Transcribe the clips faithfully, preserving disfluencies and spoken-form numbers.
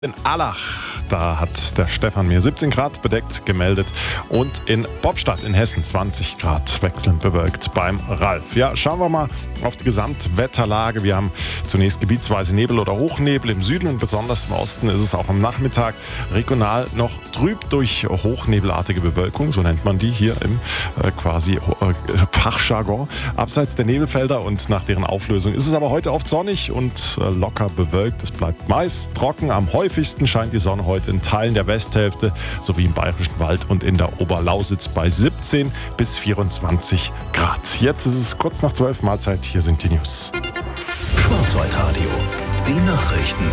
In Allach, da hat der Stefan mir siebzehn Grad bedeckt gemeldet und in Bobstadt in Hessen zwanzig Grad wechselnd bewölkt beim Ralf. Ja, schauen wir mal auf die Gesamtwetterlage. Wir haben zunächst gebietsweise Nebel oder Hochnebel im Süden und besonders im Osten ist es auch am Nachmittag regional noch trüb durch hochnebelartige Bewölkung, so nennt man die hier im äh, quasi äh, Fachjargon. Abseits der Nebelfelder und nach deren Auflösung ist es aber heute oft sonnig und äh, locker bewölkt. Es bleibt meist trocken. Am häufigsten scheint die Sonne heute in Teilen der Westhälfte sowie im Bayerischen Wald und in der Oberlausitz bei siebzehn bis vierundzwanzig Grad. Jetzt ist es kurz nach zwölf, Mahlzeit, hier sind die News. Schwarzwaldradio, die Nachrichten.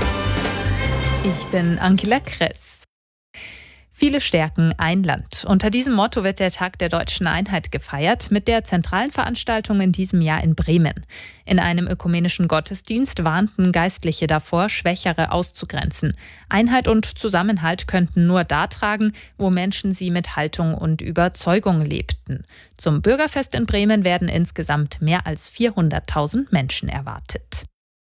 Ich bin Angela Kress. Viele stärken ein Land. Unter diesem Motto wird der Tag der Deutschen Einheit gefeiert, mit der zentralen Veranstaltung in diesem Jahr in Bremen. In einem ökumenischen Gottesdienst warnten Geistliche davor, Schwächere auszugrenzen. Einheit und Zusammenhalt könnten nur da tragen, wo Menschen sie mit Haltung und Überzeugung lebten. Zum Bürgerfest in Bremen werden insgesamt mehr als vierhunderttausend Menschen erwartet.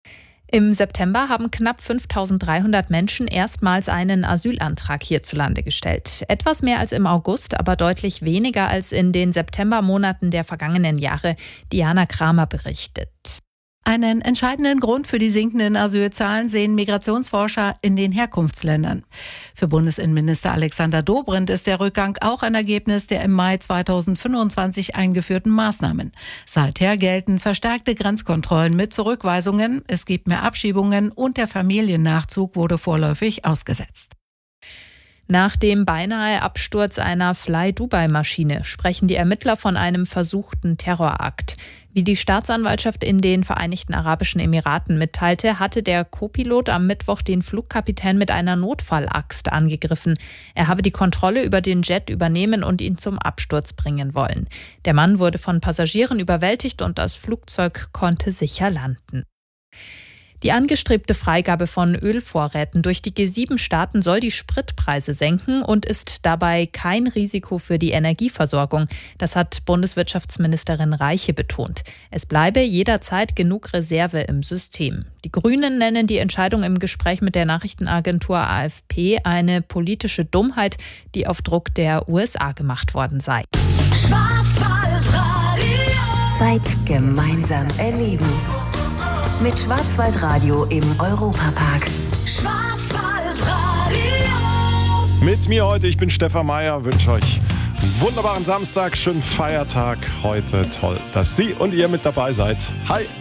Im September haben knapp fünftausenddreihundert Menschen erstmals einen Asylantrag hierzulande gestellt. Etwas mehr als im August, aber deutlich weniger als in den Septembermonaten der vergangenen Jahre. Diana Kramer berichtet. Einen entscheidenden Grund für die sinkenden Asylzahlen sehen Migrationsforscher in den Herkunftsländern. Für Bundesinnenminister Alexander Dobrindt ist der Rückgang auch ein Ergebnis der im Mai zweitausendfünfundzwanzig eingeführten Maßnahmen. Seither gelten verstärkte Grenzkontrollen mit Zurückweisungen, es gibt mehr Abschiebungen und der Familiennachzug wurde vorläufig ausgesetzt. Nach dem beinahe Absturz einer Fly-Dubai-Maschine sprechen die Ermittler von einem versuchten Terrorakt. Wie die Staatsanwaltschaft in den Vereinigten Arabischen Emiraten mitteilte, hatte der Co-Pilot am Mittwoch den Flugkapitän mit einer Notfallaxt angegriffen. Er habe die Kontrolle über den Jet übernehmen und ihn zum Absturz bringen wollen. Der Mann wurde von Passagieren überwältigt und das Flugzeug konnte sicher landen. Die angestrebte Freigabe von Ölvorräten durch die G sieben Staaten soll die Spritpreise senken und ist dabei kein Risiko für die Energieversorgung. Das hat Bundeswirtschaftsministerin Reiche betont. Es bleibe jederzeit genug Reserve im System. Die Grünen nennen die Entscheidung im Gespräch mit der Nachrichtenagentur A F P eine politische Dummheit, die auf Druck der U S A gemacht worden sei. Schwarzwaldradio. Zeit gemeinsam erleben. Mit Schwarzwaldradio im Europapark. Schwarzwaldradio. Mit mir heute, ich bin Stefan Meyer, wünsche euch einen wunderbaren Samstag, schönen Feiertag heute. Toll, dass Sie und ihr mit dabei seid. Hi!